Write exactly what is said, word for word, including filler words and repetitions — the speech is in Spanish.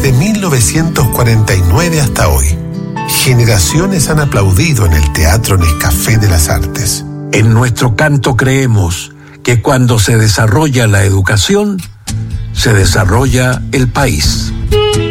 desde mil novecientos cuarenta y nueve hasta hoy. Generaciones han aplaudido en el Teatro Nescafé de las Artes. En nuestro canto creemos que cuando se desarrolla la educación, se desarrolla el país.